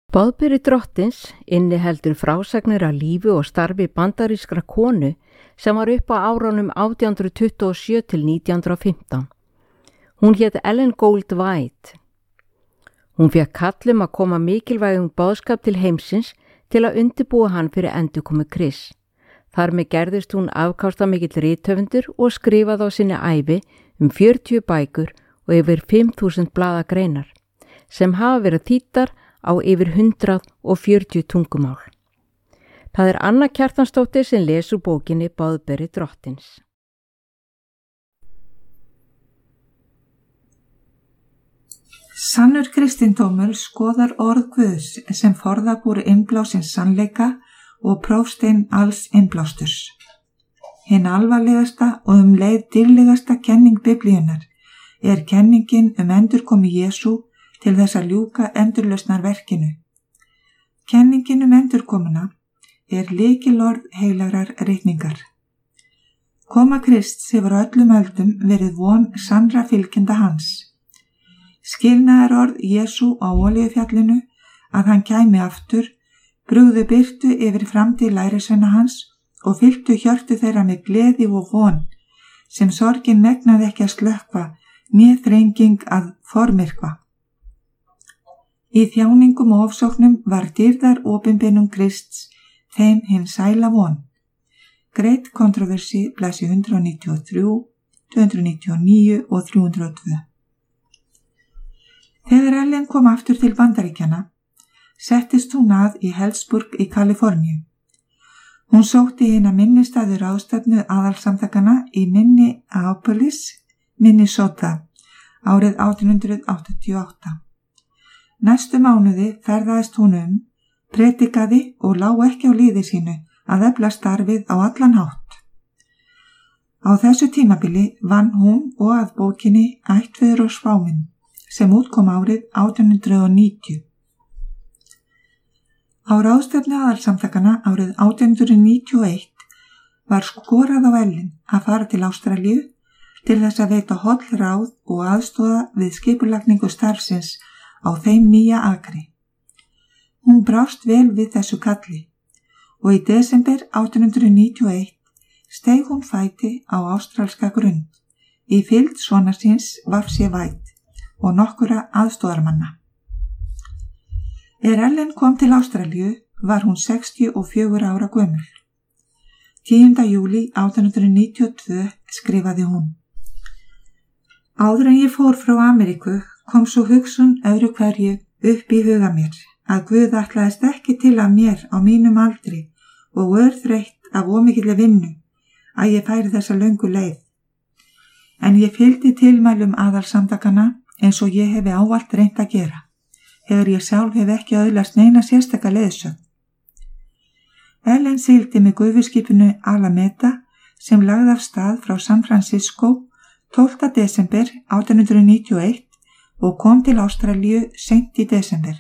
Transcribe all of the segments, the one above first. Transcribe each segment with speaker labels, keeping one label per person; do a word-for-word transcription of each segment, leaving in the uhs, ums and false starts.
Speaker 1: Boðberi drottins inniheldur frásagnir af lífi og starfi bandarískra konu sem var upp á árunum átján hundruð tuttugu og sjö til nítján hundruð og fimmtán. Hún hét Ellen Gold White. Hún fékk kallum að koma mikilvægum boðskap til heimsins til að undirbúa hann fyrir endurkomu Krists. Þar með gerðist hún afkastamikill rithöfundur og skrifaði á sinni ævi um fjörutíu bækur og yfir fimm þúsund blaðagreinar sem hafa verið þýddar á yfir hundrað og fjörutíu tungumál. Það er Anna Kjartansdóttir sem les úr bókinni Boðberi drottins.
Speaker 2: Sannur kristindómur skoðar orð Guðs sem forðab úr innblásins sannleika og prófstein alls innblásturs. Hinn alvarlegasta og um leið dýrlegasta kenning Biblíunnar er kenningin um endurkomu Jesú til þess að ljúka endurlausnar verkinu. Kenningin um endurkomuna er lykilorð heilagrar ritningar. Koma Krists hefur öllum öldum verið von sannra fylgjenda hans. Skilnaðarorð Jesú á Olíufjallinu að hann kæmi aftur, brugðu birtu yfir framtíð lærisveina hans og fylltu hjörtu þeirra með gleði og von sem sorgin megnaði ekki að slökkva né þrenging að formyrkva. Í þjáningum og ofsóknum var dýrðar opinbeinum Krists þeim hinn sæla von. Greit kontroversi blæsi hundrað níutíu og þrjú, tvö hundruð níutíu og níu og þrjú hundruð og tvö. Þegar Ellen kom aftur til Bandaríkjanna, settist hún að í Hellsburg í Kaliforníu. Hún sótti hina minnistæðu ráðstefnu aðalsamtakana í Minneapolis, Minnesota, árið átján hundruð áttatíu og átta. Næstu mánuði ferðaðist hún um, predikaði og lá ekki á liði sínu að efla starfið á allan hátt. Á þessu tímabili vann hún og að bókinni Ættfeður og spáminn sem útkom árið átján hundruð og níutíu. Á ráðstefnu aðalsamtakana árið átján hundruð níutíu og eitt var skorað á Ellen að fara til Ástralíu til þess að veita holl ráð og aðstoða við skipulagningu starfsins á þeim nýja akri. Hún brást vel við þessu kalli og í desember átján hundruð níutíu og eitt steig hún fæti á ástralska grund í fylgd sonar síns Vafsi White og nokkura aðstoðarmanna. Er Ellen kom til Ástralíu var hún sextíu og fjögurra ára gömul. tíunda júlí átján hundruð níutíu og tvö skrifaði hún: Áður en ég fór frá Ameríku kom svo hugsun öðru hverju upp í huga mér að Guð ætlaðist ekki til að mér á mínum aldri og örþreytt af ómikilli vinnu að ég færi þessa löngu leið. En ég fylgdi tilmælum aðalsamtakana eins og ég hefi ávallt reynt að gera, þegar ég sjálf hef ekki öðlast neina sérstaka leiðsögn. Ellen sigldi með gufuskipinu Alameda sem lagði af stað frá San Francisco tólfta desember átján hundruð níutíu og eitt og kom til Ástralíu seint í desember.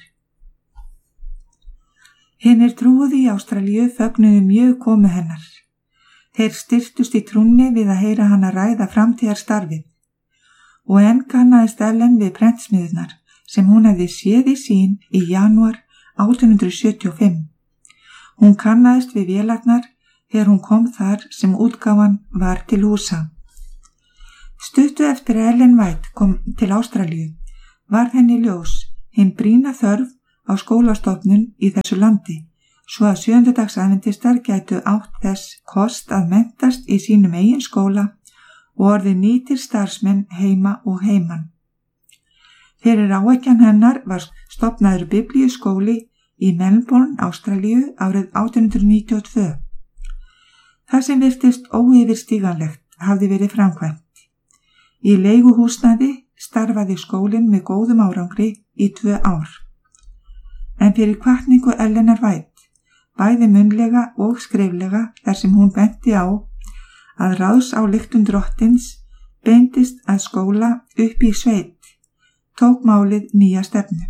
Speaker 2: Hinnir trúuðu í Ástralíu fögnuðu mjög komu hennar. Þeir styrktust í trúnni við að heyra hana ræða framtíðarstarfið og enn kannaðist Ellen við prentsmiðurnar sem hún hefði séð í sín í janúar átján hundruð sjötíu og fimm. Hún kannaðist við vélarnar þegar hún kom þar sem útgáfan var til húsa. Stuttu eftir að Ellen White kom til Ástralíu varð henni ljós hinn brýna þörf á skólastofnun í þessu landi, svo að sjöundudagsadventistar gætu átt þess kost að menntast í sínum eigin skóla og orðið nýtir starfsmenn heima og heiman. Fyrir áeggjan hennar var stofnaður biblíuskóli í Melbourne, Ástralíu árið átján hundruð níutíu og tvö. Það sem virtist óyfirstíganlegt hafði verið framkvæmt. Í leiguhúsnæði starfaði skólinn með góðum árangri í tvö ár. En fyrir hvatningu Ellenar White, bæði munnlega og skriflega þar sem hún benti á að ráðsályktun drottins beindist að skóla upp í sveit, tók málið nýja stefnu.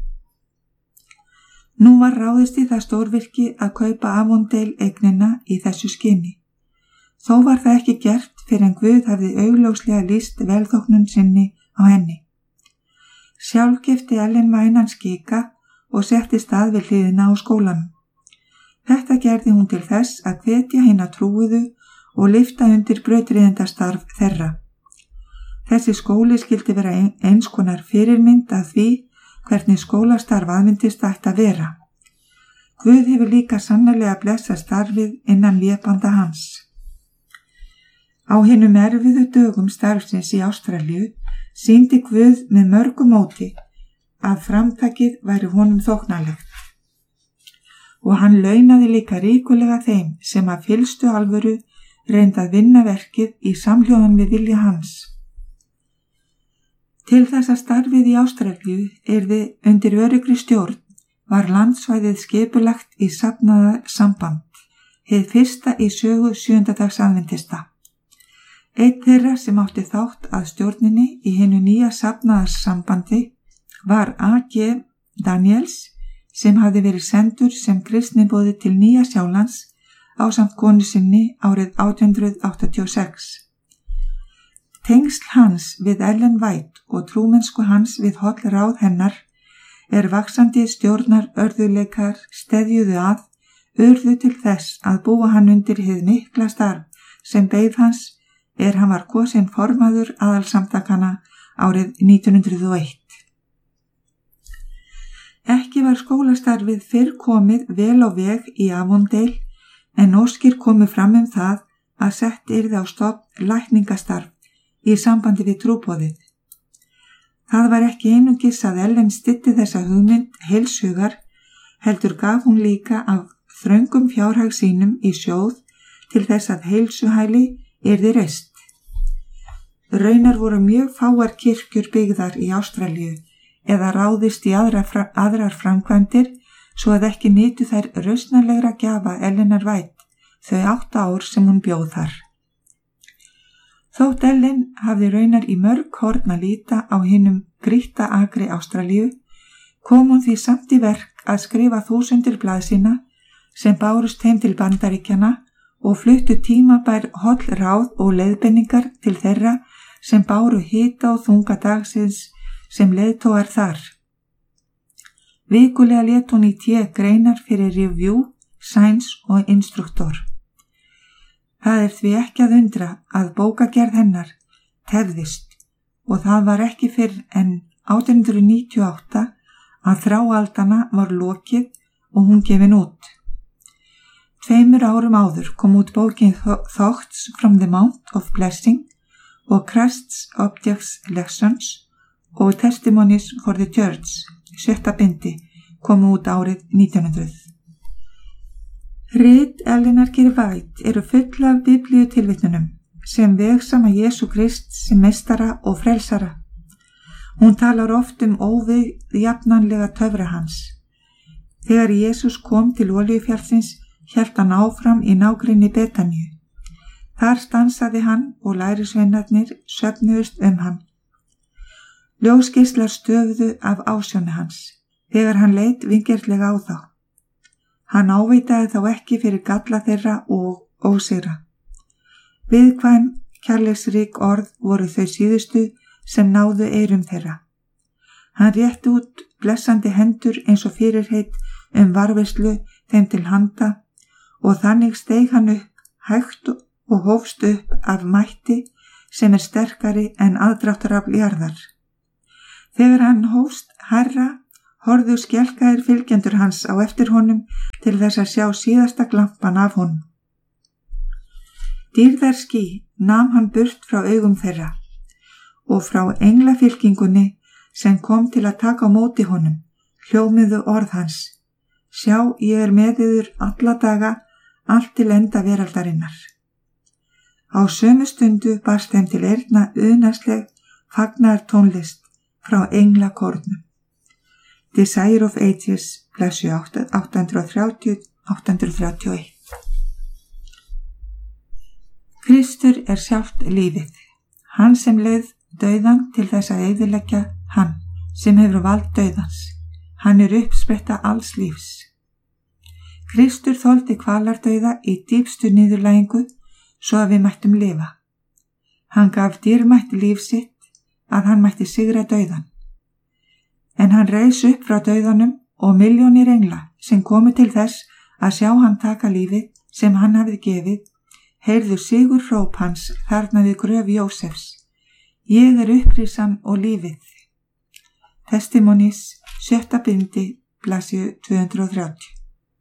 Speaker 2: Nú var ráðist í það stórvirki að kaupa Avondale eignina í þessu skyni. Þó var það ekki gert fyrir en Guð hafði augljóslega lýst velþóknun sinni á henni. Sjálf gifti Ellen vænan skika og settist að við hliðina á skólanum. Þetta gerði hún til þess að hvetja hina trúuðu og lyfta undir brautryðjendastarf þeirra. Þessi skóli skildi vera eins konar fyrirmynd að því hvernig skólastarf aðmyndist ætti að vera. Guð hefur líka sannarlega blessað starfið innan vébanda hans. Á hinum erfiðu dögum starfsins í Ástralíu sýndi Guð með mörgu móti að framtakið væri honum þóknanlegt. Og hann launaði líka ríkulega þeim sem að fyllstu alvöru reynda að vinna verkið í samhljóðan við vilja hans. Til þess að starfið í Ástralíu yrði undir öruggri stjórn var landsvæðið skipulagt í safnaða samband, hið fyrsta í sögu sjöunda dags aðventista. Einn þeirra sem átti þátt að stjórninni í hinu nýja safnaðarsambandi var A G Daniels sem hafði verið sendur sem kristniboði til Nýja Sjálands ásamt konu sinni árið átján hundruð áttatíu og sex. Tengsl hans við Ellen White og trúmennsku hans við holl ráð hennar er vaxandi stjórnar örðuleikar steðjuðu að, urðu til þess að búa hann undir hið mikla starf sem beið hans er hann var kosinn formaður aðalsamtakana árið nítján hundruð og eitt. Ekki var skólastarfið fyrr komið vel á veg í Avondale en óskir komu fram um það að sett yrði á stofn lækningastarf í sambandi við trúboðið. Það var ekki einungis að Ellen styddi þessa hugmynd heilshugar, heldur gaf hún líka af þröngum fjárhag sínum í sjóð til þess að heilsuhæli yrði reist. Raunar voru mjög fáar kirkjur byggðar í Ástralíu eða ráðist í aðra, aðrar framkvæmdir svo að ekki nytu þær rausnarlegra gjafa Ellenar White þau átta ár sem hún bjóð þar. Þótt Ellen hafði raunar í mörg horn að líta á hinum grýtta akri Ástralíu, kom hún því samt í verk að skrifa þúsundir blaðsína sem bárust heim til Bandaríkjanna og fluttu tímabær holl ráð og leiðbenningar til þeirra sem báru hita og þunga dagsins sem leiðtógar þar. Vikulega lét hún í té greinar fyrir Review, Science og Instructor. Það er því ekki að undra að bókagerð hennar tefðist og það var ekki fyrr en átján hundruð níutíu og átta að þráaldana var lokið og hún gefin út. Tveimur árum áður kom út bókin Thoughts from the Mount of Blessing og Christ's Objects Lessons og Testimonies for the Church, sjötta bindi, kom út árið nítján hundruð. Rit Ellenar G. White eru full af biblíu tilvitnunum sem vegsama Jesú Krist sem meistara og frelsara. Hún talar oft um óviðjafnanlega töfra hans. Þegar Jesús kom til Olíufjallsins hélt hann áfram í nágrenni Betaníu. Þar stansaði hann og lærisveinarnir söfnuðust um hann. Ljósgeislar stöfuðu af ásjónu hans þegar hann leit vingjarnlega á þá. Hann áveitaði þá ekki fyrir galla þeirra og ósigra. Viðkvæm, kærleiksrík orð voru þau síðustu sem náðu eyrum þeirra. Hann rétti út blessandi hendur eins og fyrirheit um varðveislu þeim til handa og þannig steig hann upp hægt og hófst upp af mætti sem er sterkari en aðdráttarafl jarðar. Þegar hann hófst hærra, horfðu skelkaðir fylgjendur hans á eftir honum til þess að sjá síðasta glampan af honum. Dýrðarský nam hann burt frá augum þeirra og frá englafylkingunni sem kom til að taka á móti honum, hljómuðu orð hans. Sjá, ég er með yður alla daga, allt til enda veraldarinnar. Á sömu stundu barst þeim til eyrna unaðsleg fagnar tónlist frá englakornum. Desire of Ages, blessu átta hundruð þrjátíu til átta hundruð þrjátíu og eitt. Kristur er sjálft lífið, hann sem leið dauðan til þess að eyðileggja hann sem hefur vald dauðans. Hann er uppspretta alls lífs. Kristur þoldi kvalardauða í dýpstu niðurlægingu svo að við mættum lifa. Hann gaf dýrmætt líf sitt að hann mætti sigra dauðan. En hann reis upp frá dauðanum og milljónir engla sem komu til þess að sjá hann taka lífið sem hann hafði gefið, heyrðu sigur hróp hans þarna við gröf Jósefs: Ég er upprisan og lífið. Testimonies, sjötta bindi, blaðsíðu tvö hundruð þrjátíu.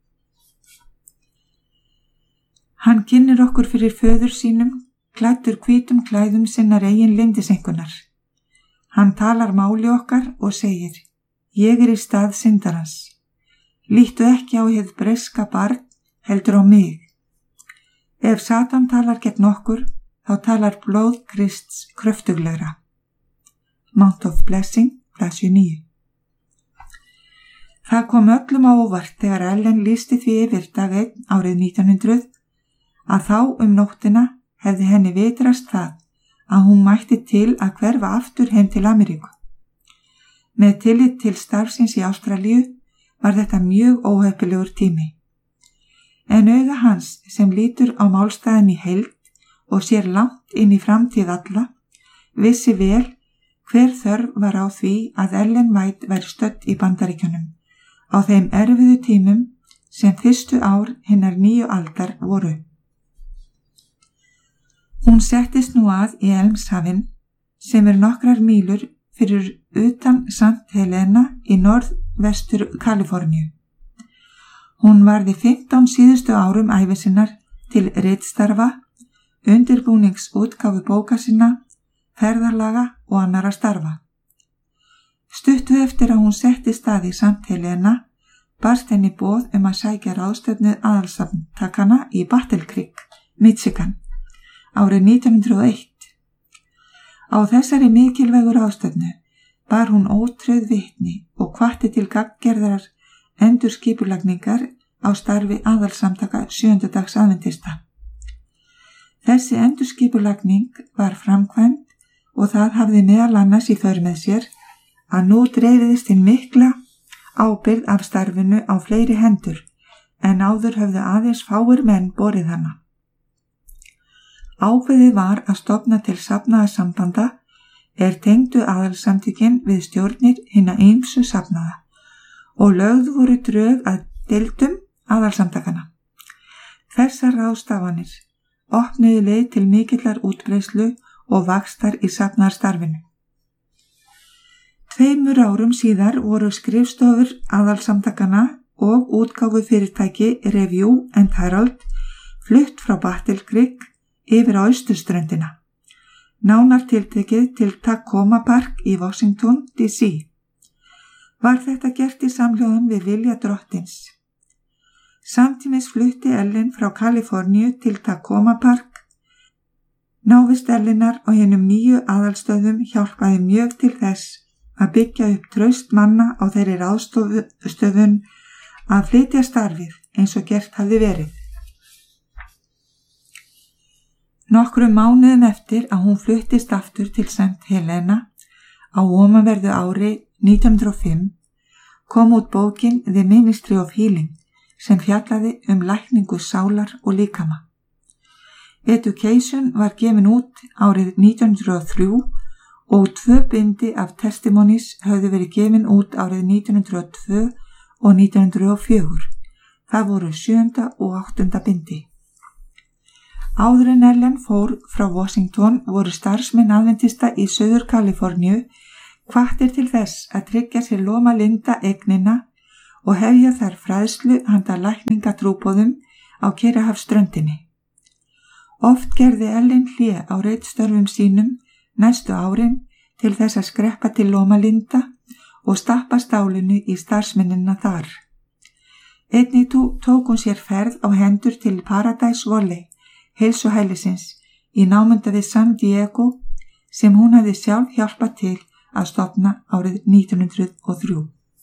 Speaker 2: Hann kynnir okkur fyrir föður sínum, klæddur hvítum klæðum sinnar eigin leyndiseinkunnar. Hann talar máli okkar og segir: Ég er í stað syndarans. Líttu ekki á hið breska barn, heldur á mig. Ef Satan talar gegn okkur, þá talar blóð Krists kröftuglegra. Mount of Blessing, blaðsíðu níu. Það kom öllum á óvart þegar Ellen lýsti því yfir dag einn árið nítján hundruð að þá um nóttina hefði henni vitrast það að hún mætti til að hverfa aftur heim til Ameríku. Með tillit til starfsins í Ástralíu var þetta mjög óheppilegur tími. En auga hans sem lítur á málstæðin í heild og sér langt inn í framtíð alla, vissi vel hver þörf var á því að Ellen White væri stödd í Bandaríkjunum á þeim erfiðu tímum sem fyrstu ár hinnar nýju aldar voru. Hún settist nú að í Elmshafin, sem er nokkrar mílur fyrir utan Saint Helena í norðvestur Kaliforníu. Hún varði fimmtán síðustu árum ævi sinnar til ritstarfa, undirbúningsútgáfu bóka sinna, ferðarlaga og annara starfa. Stuttu eftir að hún settist að í Saint Helena barst henni boð um að sækja ráðstefnu aðalsamtakana í Battle Creek, Michigan, árið nítján hundruð og eitt. Á þessari mikilvægu ráðstefnu bar hún ótrauð vitni og hvatti til gagngerðar endurskipulagningar á starfi aðalsamtaka sjöundadags aðventista. Þessi endurskipulagning var framkvæmd og það hafði meðal annars í för með sér að nú dreifiðist hinn mikla ábyrgð af starfinu á fleiri hendur en áður höfðu aðeins fáir menn borið hana. Ákveðið var að stofna til safnaða sambanda er tengdu aðalsamtökin við stjórnir hinna ýmsu safnaða og lögð voru drög að deildum aðalsamtakana. Þessar ráðstafanir opnuðu leið til mikillar útbreiðslu og vaxtar í safnaðarstarfinu. Tveimur árum síðar voru skrifstofur aðalsamtakana og útgáfu fyrirtæki Review and Herald flutt frá Battle Creek yfir á austurströndina, nánar tiltekið til Tacoma Park í Washington D C Var þetta gert í samhljóðum við vilja drottins. Samtímis flutti Ellen frá Kaliforníu til Tacoma Park. Návist Ellenar og hinum nýju aðalstöðum hjálpaði mjög til þess að byggja upp traust manna á þeirri ráðstöfun að flytja starfið eins og gert hafði verið. Nokkrum mánuðum eftir að hún fluttist aftur til Saint Helena á ofanverðu ári nítján hundruð og fimm kom út bókin The Ministry of Healing sem fjallaði um lækningu sálar og líkama. Education var gefin út árið nítján hundruð og þrjú og tvö bindi af testimonies höfðu verið gefin út árið nítján hundruð og tvö og nítján hundruð og fjögur. Það voru sjöunda og áttunda bindi. Áður en Ellen fór frá Washington voru starfsmenn aðventista í Suður Kaliforníu hvattir til þess að tryggja sér Loma Linda eignina og hefja þar fræðslu handa lækningatrúboðum á Kyrrahafsströndinni. Oft gerði Ellen hlé á ritstörfum sínum næstu árin til þess að skreppa til Loma Linda og stappa stálinu í starfsmennina þar. Einnig tók hún sér ferð á hendur til Paradise Valley, heilsuhælisins í námunda við San Diego sem hún hafði sjálf hjálpað til að stofna árið nítján hundruð og þrjú.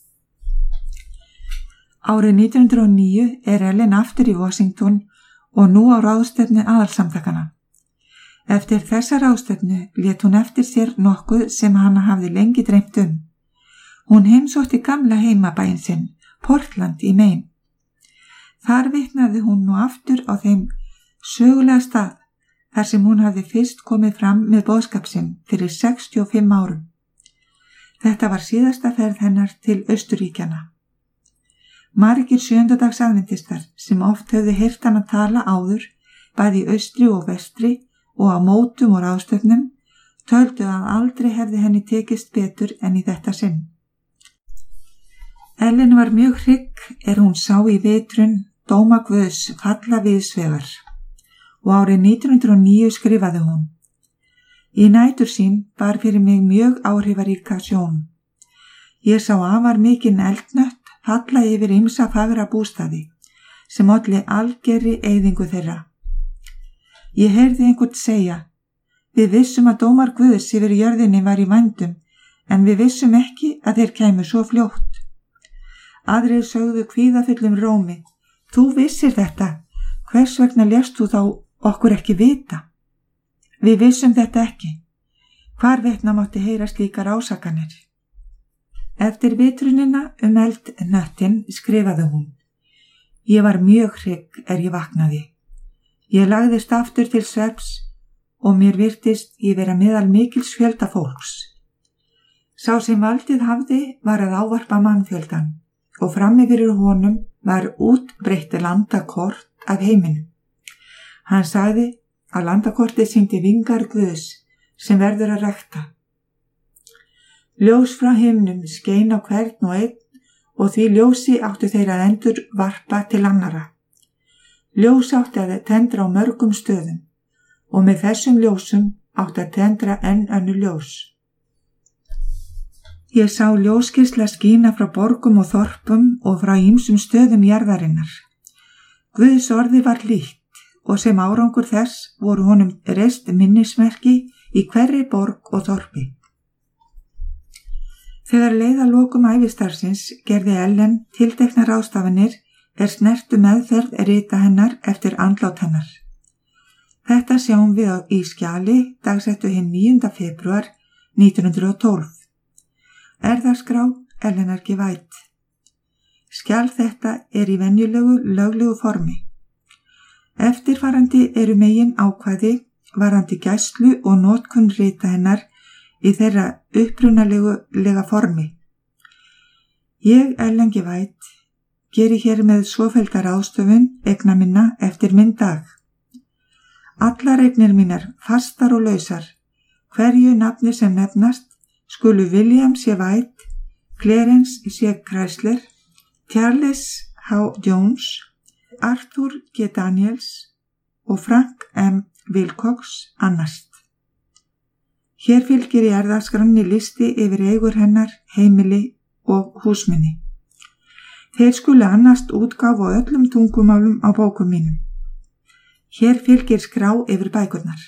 Speaker 2: Árið nítján hundruð og níu er Ellen aftur í Washington og nú á ráðstefnu aðalsamtakana. Eftir þessa ráðstefnu lét hún eftir sér nokkuð sem hana hafði lengi dreymt um. Hún heimsótti gamla heimabæinn sinn, Portland í Maine. Þar vitnaði hún nú aftur á þeim sögulega stað þar sem hún hafði fyrst komið fram með boðskap sinn fyrir sextíu og fimm árum. Þetta var síðasta ferð hennar til Austurríkjana. Margir sjöndadags aðventistar sem oft höfðu heyrt hana tala áður, bæði í austri og vestri og á mótum og ráðstöfnum, töldu að aldrei hefði henni tekist betur en í þetta sinn. Ellen var mjög hrygg er hún sá í vitrun dóma Guðs falla viðsvegar og árið nítján hundruð og níu skrifaði hún: Í nætur sín bar fyrir mig mjög áhrifaríka sjón. Ég sá afar mikinn eldnött falla yfir ýmsa fagra bústaði sem olli algerri eyðingu þeirra. Ég heyrði einhvern segja: Við vissum að dómar Guðs yfir jörðinni var í vændum, en við vissum ekki að þeir kæmu svo fljótt. Aðrir sögðu kvíðafullum rómi: Þú vissir þetta, hvers vegna lést þú þá okkur ekki vita? Við vissum þetta ekki. Hvar vetna mátti heyra slíkar ásakanir? Eftir vitrunina um eldnöttin skrifaði hún: Ég var mjög hrygg er ég vaknaði. Ég lagðist aftur til svefns og mér virtist ég vera meðal mikils fjölda fólks. Sá sem valdið hafði var að ávarpa mannfjöldan og frammi fyrir honum var útbreitt landakort af heiminum. Hann sagði að landakortið sýndi vingar Guðs sem verður að rækta. Ljós frá himnum skein á hvern og einn og því ljósi áttu þeir að endur varpa til annara. Ljós átti að tendra á mörgum stöðum og með þessum ljósum átti að tendra enn önnur ljós. Ég sá ljósgeisla skína frá borgum og þorpum og frá ýmsum stöðum jarðarinnar. Guðs orði var lítt og sem árangur þess voru honum reist minnismerki í hverri borg og þorpi. Þegar leið að lokum ævistarfsins gerði Ellen tilteknar ráðstafanir er snertu meðferð rita hennar eftir andlát hennar. Þetta sjáum við í skjali dagsettu hinn níunda febrúar nítján hundruð og tólf. Erfðaskrá Ellenar G. White. Skjal þetta er í venjulegu löglegu formi. Eftirfarandi eru megin ákvæði varðandi gæslu og notkun rita hennar í þeirra upprunalegu formi. Ég, Ellen G. White, geri hér með svofelda ráðstöfun eigna minna eftir minn dag. Allar eignir mínar, fastar og lausar, hverju nafni sem nefnast, skulu William C. White, Clarence C. Chrysler, Charles H. Jones, Arthur G. Daniels og Frank M. Wilcox annast. Hér fylgir í erfðaskránni listi yfir eigur hennar, heimili og húsminni. Þeir skulu annast útgáfu á öllum tungumálum á bókum mínum. Hér fylgir skrá yfir bækurnar.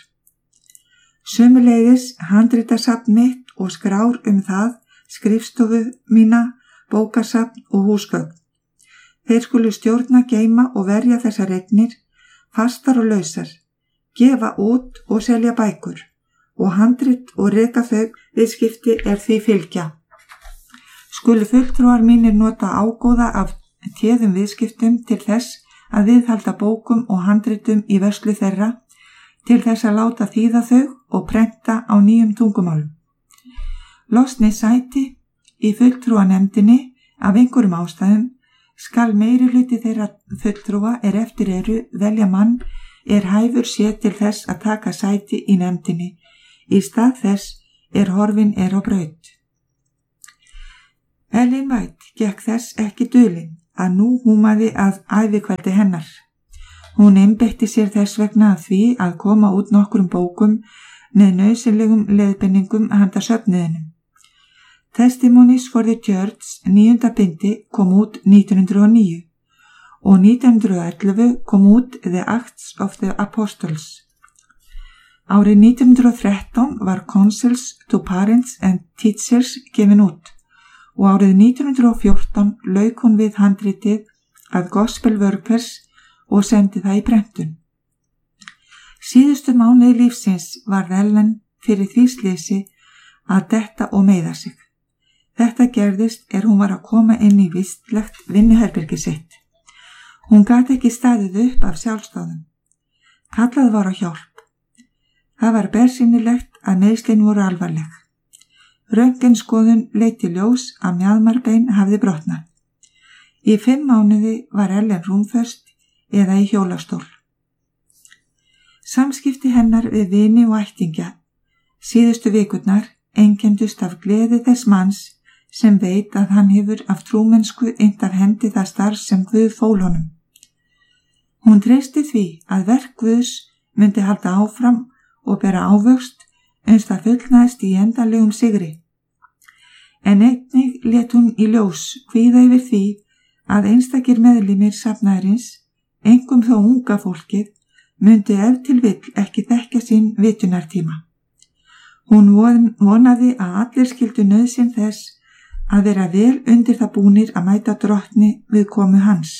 Speaker 2: Sömuleiðis handritasafn mitt og skrár um það, skrifstofu mína, bókasafn og húsgögn. Þeir skulu stjórna, geyma og verja þessar eignir, fastar og lausar, gefa út og selja bækur og handrit og reka þau viðskipti er því fylgja. Skulu fulltrúar mínir nota ágóða af téðum viðskiptum til þess að viðhalda bókum og handritum í vörslu þeirra, til þess að láta þýða þau og prenta á nýjum tungumálum. Losni sæti í fulltrúanemndinni af einhverjum ástæðum skal meiri hluti þeirra fulltrúa er eftir eru velja mann er hæfur sé til þess að taka sæti í nefndinni, í stað þess er horfin er á braut. Ellen White gekk þess ekki dulin að nú húmaði að ævikveldi hennar. Hún einbeitti sér þess vegna að því að koma út nokkrum bókum með nauðsynlegum leiðbeiningum handa söfnuðinum. Testimonies for the Church níunda bindi kom út nítján hundruð og níu og nítján hundruð og ellefu kom út The Acts of the Apostles. Árið nítján hundruð og þrettán var Counsels to Parents and Teachers gefin út og árið nítján hundruð og fjórtán lauk hún við handritið að Gospel Workers og sendi það í prentun. Síðustu mánuði lífsins var Ellen fyrir því slysi að detta og meiða sig. Þetta gerðist er hún var að koma inn í vistlegt vinnuherbergi sitt. Hún gat ekki staðið upp af sjálfstáðum. Kallað var á hjálp. Það var bersýnilegt að meiðslin voru alvarleg. Röntgenskoðun leiddi ljós að mjaðmarbein hafði brotnað. Í fimm mánuði var Ellen rúmföst eða í hjólastól. Samskipti hennar við vini og ættingja síðustu vikurnar einkendust af gleði þess manns sem veit að hann hefur af trúmennsku innt af hendi það starf sem Guð fól honum. Hún treysti því að verk Guðs myndi halda áfram og bera ávöxt eins það fullnaðist í endanlegum sigri. En einnig lét hún í ljós kvíða yfir því að einstakir meðlimir safnaðarins, einkum þó unga fólkið, myndi ef til vill ekki þekkja sinn vitunartíma. Hún vonaði að allir skildu nauðsyn þess að vera vel undir það búnir að mæta drottni við komu hans.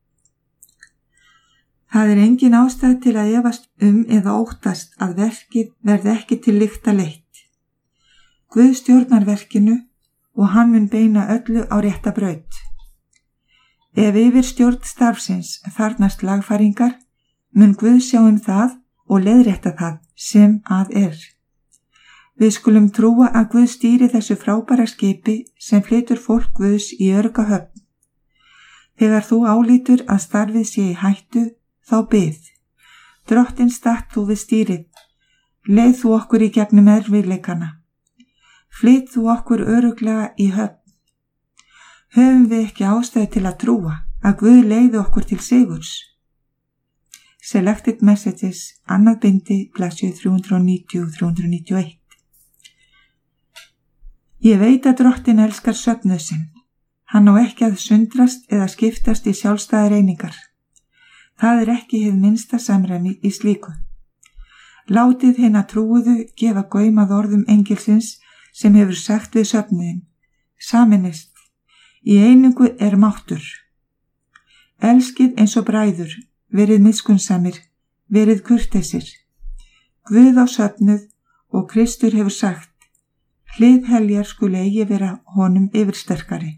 Speaker 2: Það er engin ástæð til að efast um eða óttast að verkið verði ekki til lykta leitt. Guð stjórnar verkinu og hann mun beina öllu á rétta braut. Ef yfir stjórn starfsins þarnast lagfæringar, mun Guð sjá um það og leiðrétta það sem að er. Við skulum trúa að Guð stýri þessu frábæra skipi sem flytur fólk Guðs í örugga höfn. Þegar þú álítur að starfið sé í hættu, þá bið. Drottinn statt þú við stýrið. Leið þú okkur í gegnum erfiðleikana. Flyt þú okkur öruglega í höfn. Höfum við ekki ástæðu til að trúa að Guð leiði okkur til sigurs? Selected Messages, annað bindi, blaðsíður þrjú hundruð níutíu til þrjú hundruð níutíu og eitt. Ég veit að Drottinn elskar söfnuð sinn. Hann á ekki að sundrast eða skiptast í sjálfstæðar einingar. Það er ekki hið minnsta samræmi í slíku. Látið hina trúuðu gefa gaum að orðum engilsins sem hefur sagt við söfnuðin: Sameinist, í einingu er máttur. Elskið eins og bræður, verið miskunnsamir, verið kurteisir. Guð á söfnuð og Kristur hefur sagt: Hlið heljar skuli eigi vera honum yfirsterkari.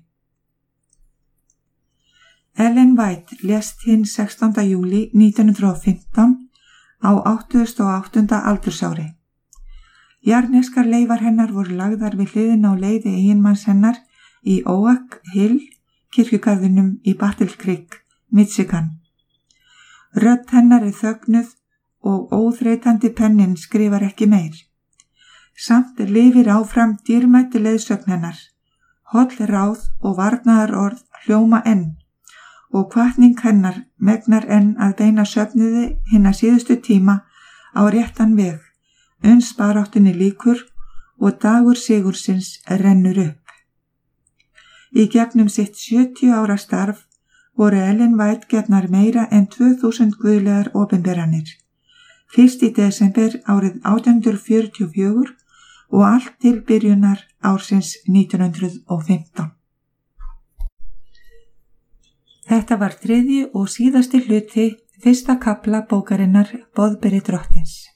Speaker 2: Ellen White lést hinn sextánda júlí nítján hundruð og fimmtán á áttugasta og áttunda aldursári. Jarneskar leifar hennar voru lagðar við hliðina á leiði eiginmanns hennar í Oak Hill kirkjugarðinum í Battle Creek, Michigan. Rödd hennar er þögnuð og óþreytandi pennin skrifar ekki meir. Samt lifir áfram dýrmæti leiðsögn hennar. Holl ráð og varnaðar orð hljóma enn og hvatning hennar megnar enn að beina söfnuði hinna síðustu tíma á réttan veg, uns baráttunni lýkur og dagur sigursins rennur upp. Í gegnum sitt sjötíu ára starf voru Ellen White gefnar meira en tvö þúsund guðlegar opinberanir. Fyrst í desember árið átján hundruð fjörutíu og fjögur og allt til byrjunar ársins nítján hundruð og fimmtán. Þetta var þriðji og síðasti hluti fyrsta kafla bókarinnar Boðberi Drottins.